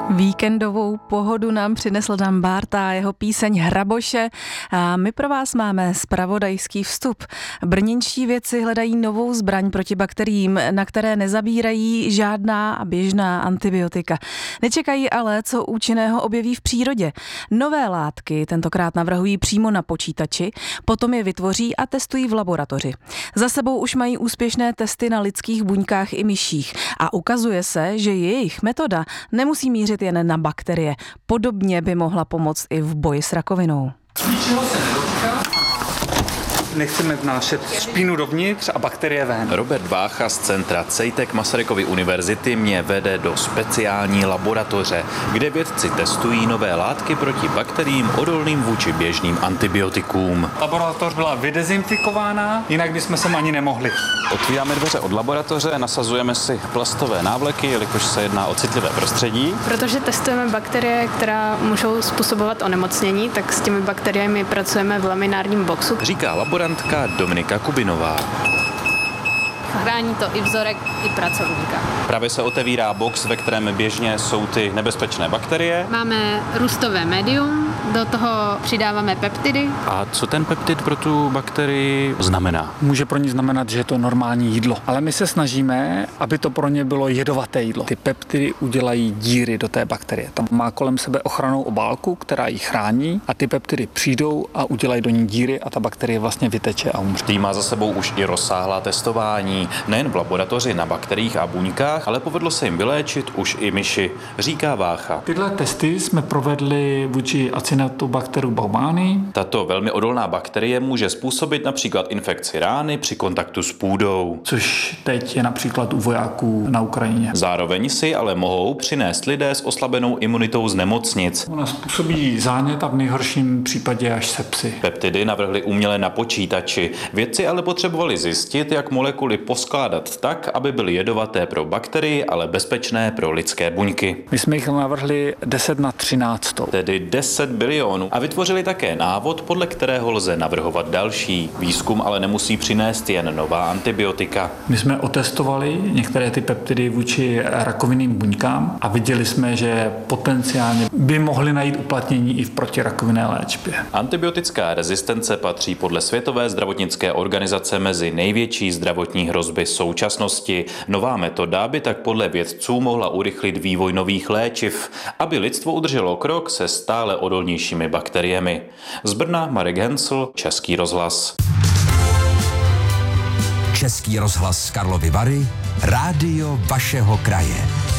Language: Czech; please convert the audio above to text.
Víkendovou pohodu nám přinesl Dan Bárta a jeho píseň Hraboše a my pro vás máme zpravodajský vstup. Brněnští vědci hledají novou zbraň proti bakteriím, na které nezabírají žádná běžná antibiotika. Nečekají ale, co účinného objeví v přírodě. Nové látky tentokrát navrhují přímo na počítači, potom je vytvoří a testují v laboratoři. Za sebou už mají úspěšné testy na lidských buňkách i myších a ukazuje se, že jejich metoda nemusí mířit jen na bakterie. Podobně by mohla pomoct i v boji s rakovinou. Ničeho se nedotýká. Nechceme vnášet špínu dovnitř a bakterie ven. Robert Vácha z centra CEITEC Masarykovy univerzity mě vede do speciální laboratoře, kde vědci testují nové látky proti bakteriím odolným vůči běžným antibiotikům. Laboratoř byla vydezinfikována, jinak bychom sem ani nemohli. Otvíráme dveře od laboratoře, nasazujeme si plastové návleky, jelikož se jedná o citlivé prostředí. Protože testujeme bakterie, která můžou způsobovat onemocnění, tak s těmi bakteriemi pracujeme v laminárním boxu. Říká laborantka Dominika Kubinová. Chrání to i vzorek, i pracovníka. Právě se otevírá box, ve kterém běžně jsou ty nebezpečné bakterie. Máme růstové médium, do toho přidáváme peptidy. A co ten peptid pro tu bakterii znamená? Může pro ní znamenat, že je to normální jídlo. Ale my se snažíme, aby to pro ně bylo jedovaté jídlo. Ty peptidy udělají díry do té bakterie. Tam má kolem sebe ochrannou obálku, která ji chrání a ty peptidy přijdou a udělají do ní díry a ta bakterie vlastně vyteče a umře. Tým má za sebou už i rozsáhlá testování. Nejen v laboratoři na bakteriích a buňkách, ale povedlo se jim vyléčit už i myši, říká Vácha. Tyhle testy jsme provedli vůči Acinetobacteru baumannii. Tato velmi odolná bakterie může způsobit například infekci rány při kontaktu s půdou. Což teď je například u vojáků na Ukrajině. Zároveň si ale mohou přinést lidé s oslabenou imunitou z nemocnic. Ona způsobí zánět a v nejhorším případě až sepsi. Peptidy navrhli uměle na počítači. Vědci ale potřebovali zjistit, jak molekuly poskládat tak, aby byly jedovaté pro bakterii, ale bezpečné pro lidské buňky. My jsme jich navrhli 10^13. Tedy 10 bilionů. A vytvořili také návod, podle kterého lze navrhovat další. Výzkum ale nemusí přinést jen nová antibiotika. My jsme otestovali některé ty peptidy vůči rakovinným buňkám a viděli jsme, že potenciálně by mohly najít uplatnění i v protirakovinné léčbě. Antibiotická rezistence patří podle Světové zdravotnické organizace mezi největší zdravotní hrozby současnosti. Nová metoda by tak podle vědců mohla urychlit vývoj nových léčiv, aby lidstvo udrželo krok se stále odolnějšími bakteriemi. Z Brna Marek Hensl, Český rozhlas. Český rozhlas Karlovy Vary, rádio vašeho kraje.